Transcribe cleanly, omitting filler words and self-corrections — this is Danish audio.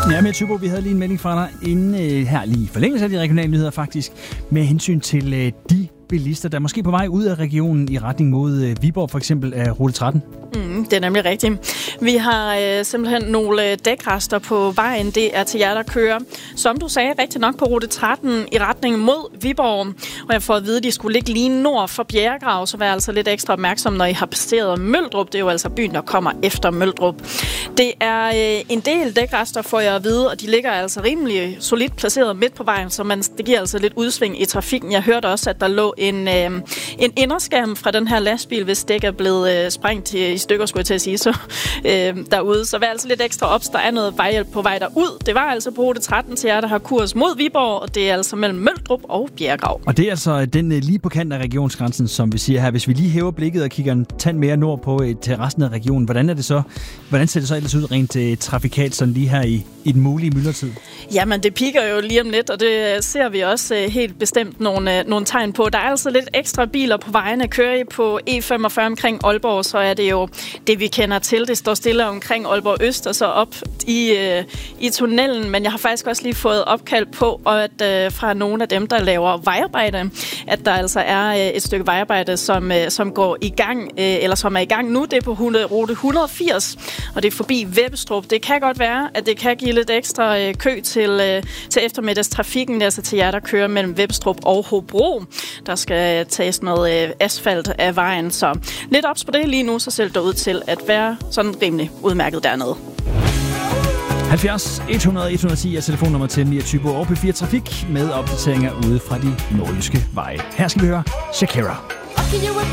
Ja, med Tybo, vi havde lige en melding fra dig inden her lige forlængelse af de regionale nyheder faktisk, med hensyn til de bilister, der er måske på vej ud af regionen i retning mod Viborg, for eksempel af rute 13. Det er nemlig rigtigt. Vi har simpelthen nogle dækrester på vejen. Det er til jer, der kører, som du sagde, rigtig nok på rute 13 i retning mod Viborg. Og jeg får at vide, at de skulle ligge lige nord for Bjerregrav, så vær altså lidt ekstra opmærksom, når I har passeret Møldrup. Det er jo altså byen, der kommer efter Møldrup. Det er en del dækrester, får jeg at vide, og de ligger altså rimelig solidt placeret midt på vejen, så det giver altså lidt udsving i trafikken. Jeg hørte også, at der lå en inderskærm fra den her lastbil, hvis dæk er blevet sprængt i stykker, skulle jeg til at sige, så derude. Så vær altså lidt ekstra ops. Der er noget vejhjælp på vej derud. Det var altså på rute 13 til jer, der har kurs mod Viborg, og det er altså mellem Møldrup og Bjerregrav. Og det er altså den lige på kanten af regionsgrænsen, som vi siger her. Hvis vi lige hæver blikket og kigger en tand mere nordpå til resten af regionen, hvordan ser det så ellers ud rent trafikalt, sådan lige her i den mulige myldretid? Jamen, det piker jo lige om lidt, og det ser vi også helt bestemt nogle tegn på. Der er altså lidt ekstra biler på vejene. Kører I på E45 omkring Aalborg, så er det jo det, vi kender til. Det står stille omkring Aalborg Øst og så op i tunnelen. Men jeg har faktisk også lige fået opkald på, at fra nogle af dem, der laver vejarbejde, at der altså er et stykke vejarbejde, som går i gang, eller som er i gang nu. Det er på rute 180, og det er forbi Vebbestrup. Det kan godt være, at det kan give lidt ekstra kø til eftermiddagstrafikken, altså til jer, der kører mellem Vebbestrup og Hobro. Der skal tages noget asfalt af vejen, så lidt ops på det lige nu, så ser det ud til at være sådan rimelig udmærket dernede. 70 100 110 er telefonnummer til Mia Tybo og P4 Trafik med opdateringer ude fra de nordjyske veje. Her skal vi høre Shakira. Okay,